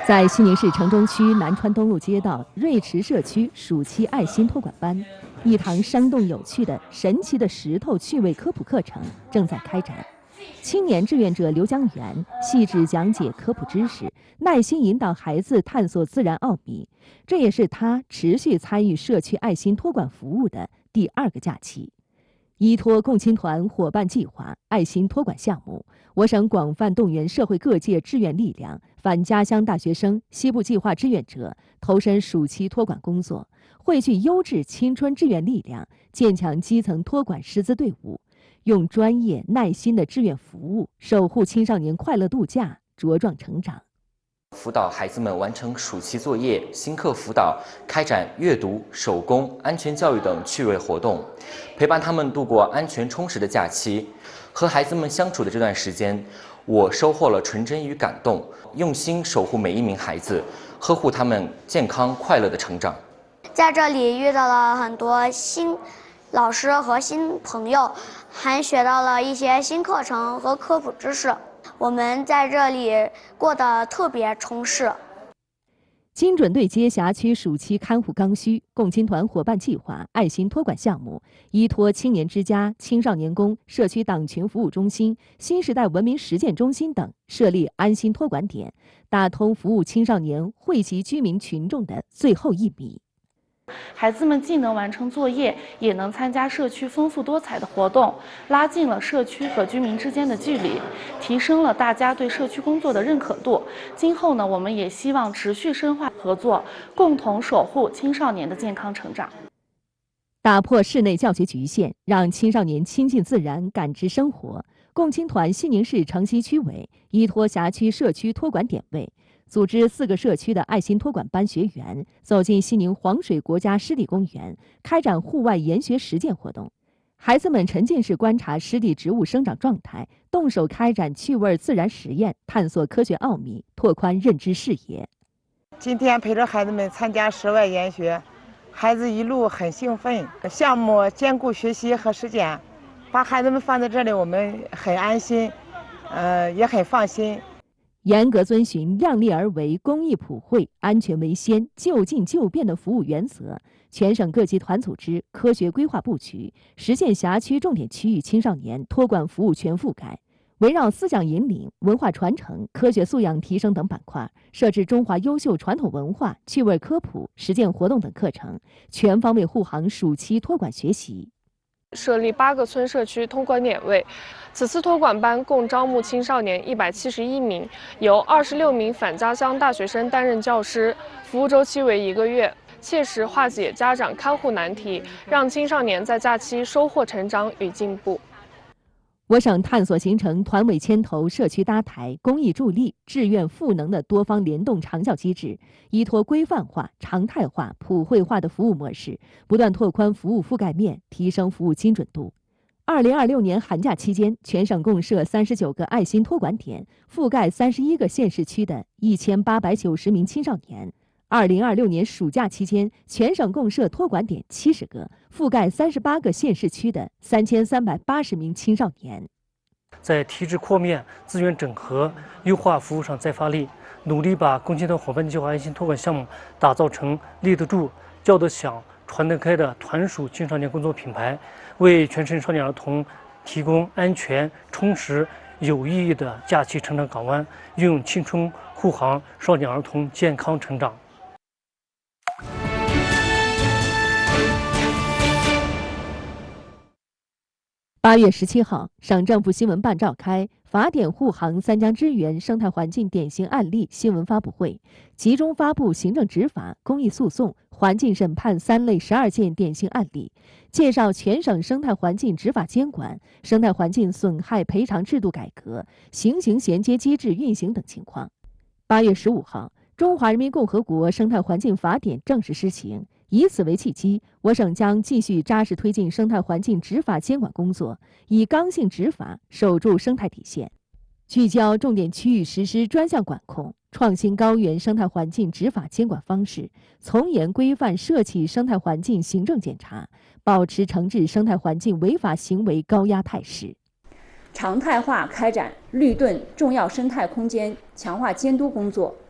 在西宁市城中区南川东路街道瑞池社区暑期爱心托管班，一堂生动有趣的神奇的石头趣味科普课程正在开展。青年志愿者刘江源细致讲解科普知识，耐心引导孩子探索自然奥秘。这也是他持续参与社区爱心托管服务的第2个假期。依托共青团伙伴计划爱心托管项目，我省广泛动员社会各界志愿力量、返家乡大学生、西部计划志愿者投身暑期托管工作，汇聚优质青春志愿力量，建强基层托管师资队伍，用专业耐心的志愿服务守护青少年快乐度假，茁壮成长。 辅导孩子们完成暑期作业、新课辅导，开展阅读、手工、安全教育等趣味活动，陪伴他们度过安全充实的假期。和孩子们相处的这段时间，我收获了纯真与感动，用心守护每一名孩子，呵护他们健康快乐的成长。 在这里遇到了很多新老师和新朋友，还学到了一些新课程和科普知识。我们在这里过得特别充实。 精准对接辖区暑期看护刚需，共青团伙伴计划爱心托管项目，依托青年之家、青少年宫、社区党群服务中心、新时代文明实践中心等设立安心托管点，打通服务青少年、惠及居民群众的最后1米。 孩子们既能完成作业，也能参加社区丰富多彩的活动，拉近了社区和居民之间的距离，提升了大家对社区工作的认可度。今后呢，我们也希望持续深化合作，共同守护青少年的健康成长。 打破室内教学局限，让青少年亲近自然、感知生活。共青团西宁市城西区委依托辖区社区托管点位，组织4个社区的爱心托管班学员走进西宁黄水国家湿地公园，开展户外研学实践活动。孩子们沉浸式观察湿地植物生长状态，动手开展趣味自然实验，探索科学奥秘，拓宽认知视野。 今天陪着孩子们参加室外研学，孩子一路很兴奋。项目兼顾学习和实践，把孩子们放在这里，我们很安心，也很放心。 严格遵循量力而为、公益普惠、安全为先、就近就便的服务原则，全省各级团组织科学规划布局，实现辖区重点区域青少年托管服务全覆盖。围绕思想引领、文化传承、科学素养提升等板块，设置中华优秀传统文化、趣味科普、实践活动等课程，全方位护航暑期托管学习。 设立8个村社区托管点位，此次托管班共招募青少年171名，由26名返家乡大学生担任教师，服务周期为1个月，切实化解家长看护难题，让青少年在假期收获成长与进步。 我省探索形成团委牵头、社区搭台、公益助力、志愿赋能的多方联动长效机制，依托规范化、常态化、普惠化的服务模式，不断拓宽服务覆盖面，提升服务精准度。2026年寒假期间，全省共设39个爱心托管点，覆盖31个县市区的1890名青少年。2026年暑假期间，全省共设托管点70个，覆盖38个县市区的3380名青少年。 在体制扩面、资源整合、优化服务上再发力，努力把共青团伙伴计划爱心托管项目打造成立得住、叫得响、传得开的团属青少年工作品牌，为全省少年儿童提供安全、充实、有意义的假期成长港湾，用青春护航少年儿童健康成长。 8月17号，省政府新闻办召开法典护航三江支援生态环境典型案例新闻发布会，集中发布行政执法、公益诉讼、环境审判3类12件典型案例，介绍全省生态环境执法监管、生态环境损害赔偿制度改革、行刑衔接机制运行等情况。8月15号，中华人民共和国生态环境法典正式施行。以此为契机，我省将继续扎实推进生态环境执法监管工作，以刚性执法守住生态底线，聚焦重点区域实施专项管控，创新高原生态环境执法监管方式，从严规范涉企生态环境行政检查，保持惩治生态环境违法行为高压态势。 常态化开展绿盾重要生态空间强化监督工作，